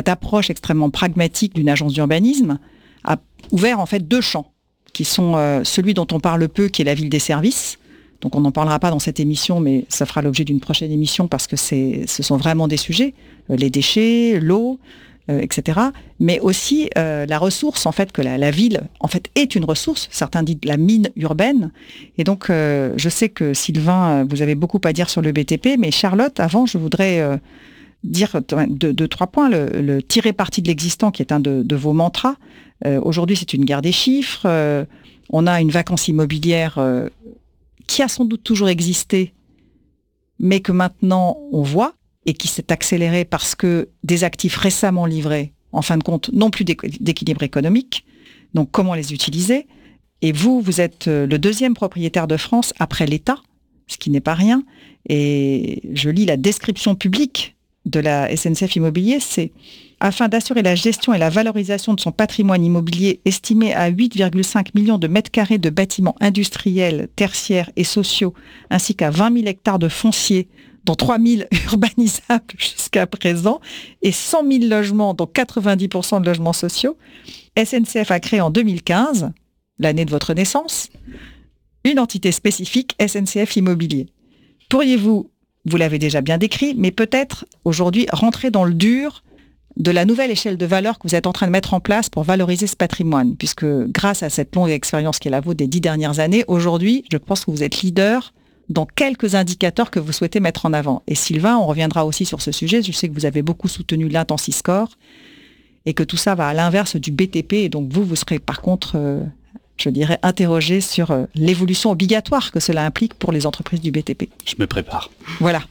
Cette approche extrêmement pragmatique d'une agence d'urbanisme a ouvert en fait 2 champs, qui sont celui dont on parle peu, qui est la ville des services. Donc on n'en parlera pas dans cette émission, mais ça fera l'objet d'une prochaine émission parce que ce sont vraiment des sujets, les déchets, l'eau, etc. Mais aussi la ressource, en fait, que la ville, en fait, est une ressource. Certains disent la mine urbaine. Et donc, je sais que Sylvain, vous avez beaucoup à dire sur le BTP, mais Charlotte, avant, je voudrais dire 3 points. Le tirer parti de l'existant, qui est un de vos mantras. Aujourd'hui, c'est une guerre des chiffres. On a une vacance immobilière qui a sans doute toujours existé, mais que maintenant on voit, et qui s'est accélérée parce que des actifs récemment livrés, en fin de compte, n'ont plus d'équilibre économique. Donc comment les utiliser ? Et vous êtes le 2e propriétaire de France après l'État, ce qui n'est pas rien. Et je lis la description publique de la SNCF Immobilier, c'est « Afin d'assurer la gestion et la valorisation de son patrimoine immobilier estimé à 8,5 millions de mètres carrés de bâtiments industriels, tertiaires et sociaux, ainsi qu'à 20 000 hectares de foncier, dont 3 000 urbanisables jusqu'à présent, et 100 000 logements, dont 90% de logements sociaux, SNCF a créé en 2015, l'année de votre naissance, une entité spécifique, SNCF Immobilier. Pourriez-vous, vous l'avez déjà bien décrit, mais peut-être aujourd'hui rentrer dans le dur de la nouvelle échelle de valeur que vous êtes en train de mettre en place pour valoriser ce patrimoine, puisque grâce à cette longue expérience qui est la vôtre des 10 dernières années, aujourd'hui, je pense que vous êtes leader dans quelques indicateurs que vous souhaitez mettre en avant. Et Sylvain, on reviendra aussi sur ce sujet. Je sais que vous avez beaucoup soutenu l'Intensiscore et que tout ça va à l'inverse du BTP. Et donc vous serez par contre, je dirais, interrogé sur l'évolution obligatoire que cela implique pour les entreprises du BTP. Je me prépare. Voilà.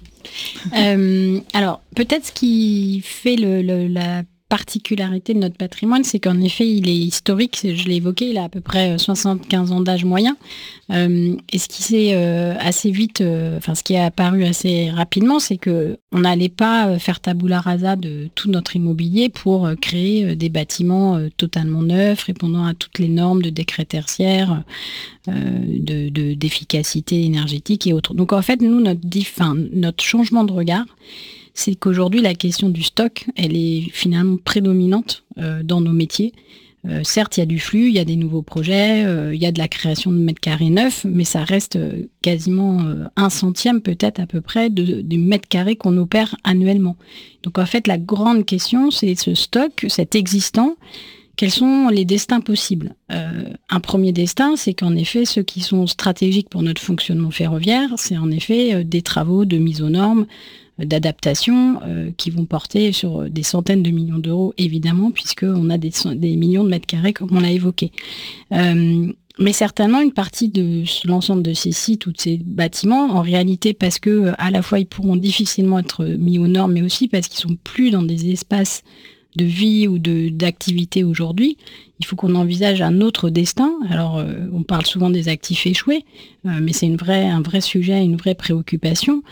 Alors, peut-être ce qui fait la particularité de notre patrimoine, c'est qu'en effet, il est historique, je l'ai évoqué, il a à peu près 75 ans d'âge moyen. Et ce qui s'est assez vite, ce qui est apparu assez rapidement, c'est qu'on n'allait pas faire tabula rasa de tout notre immobilier pour créer des bâtiments totalement neufs, répondant à toutes les normes de décret tertiaire, d'efficacité énergétique et autres. Donc en fait, nous, notre changement de regard, c'est qu'aujourd'hui, la question du stock, elle est finalement prédominante dans nos métiers. Certes, il y a du flux, il y a des nouveaux projets, il y a de la création de mètres carrés neufs, mais ça reste quasiment 1/100 peut-être à peu près du mètre carré qu'on opère annuellement. Donc en fait, la grande question, c'est ce stock, cet existant, quels sont les destins possibles ? Un premier destin, c'est qu'en effet, ceux qui sont stratégiques pour notre fonctionnement ferroviaire, c'est en effet des travaux de mise aux normes, d'adaptation qui vont porter sur des centaines de millions d'euros, évidemment, puisqu'on a des millions de mètres carrés, comme on l'a évoqué. Mais certainement, une partie de l'ensemble de ces sites ou de ces bâtiments, en réalité, parce que à la fois, ils pourront difficilement être mis aux normes, mais aussi parce qu'ils sont plus dans des espaces de vie ou d'activité aujourd'hui, il faut qu'on envisage un autre destin. Alors, on parle souvent des actifs échoués, mais c'est un vrai sujet, une vraie préoccupation.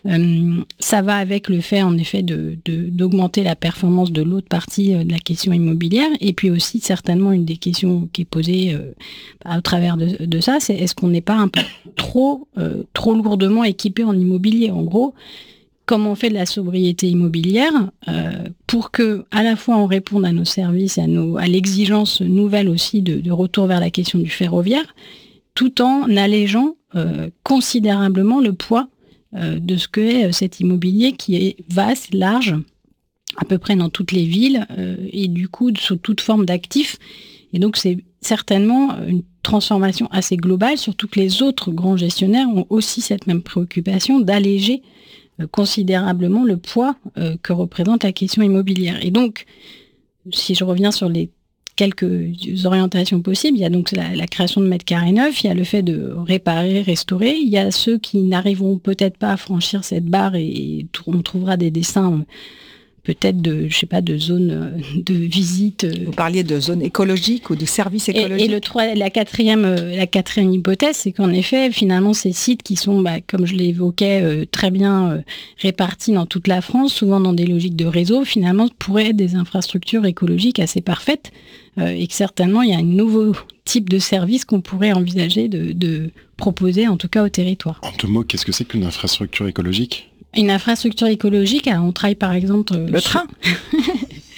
Ça va avec le fait, en effet, d'augmenter la performance de l'autre partie de la question immobilière. Et puis aussi, certainement, une des questions qui est posée au travers de ça, c'est est-ce qu'on n'est pas un peu trop lourdement équipé en immobilier ? En gros, comment on fait de la sobriété immobilière pour que, à la fois, on réponde à nos services, à l'exigence nouvelle aussi de retour vers la question du ferroviaire, tout en allégeant considérablement le poids de ce qu'est cet immobilier qui est vaste, large, à peu près dans toutes les villes, et du coup, sous toute forme d'actifs. Et donc, c'est certainement une transformation assez globale, surtout que les autres grands gestionnaires ont aussi cette même préoccupation d'alléger considérablement le poids que représente la question immobilière. Et donc, si je reviens sur les quelques orientations possibles, il y a donc la création de mètres carrés neufs, il y a le fait de réparer, restaurer, il y a ceux qui n'arriveront peut-être pas à franchir cette barre et on trouvera des dessins peut-être de zones de visite. Vous parliez de zones écologiques ou de services écologiques. Et la quatrième hypothèse, c'est qu'en effet, finalement, ces sites qui sont, comme je l'évoquais, très bien répartis dans toute la France, souvent dans des logiques de réseau, finalement, pourraient être des infrastructures écologiques assez parfaites, et que certainement, il y a un nouveau type de service qu'on pourrait envisager de proposer, en tout cas au territoire. En deux mots, qu'est-ce que c'est qu'une infrastructure écologique ? Une infrastructure écologique, on travaille par exemple... Le train.